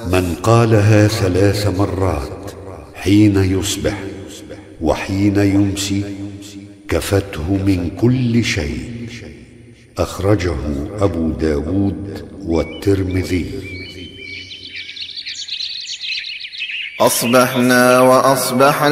من قالها 3 مرات حين يصبح وحين يمسي كفته من كل شيء. أخرجه أبو داود والترمذي. أصبحنا وأصبح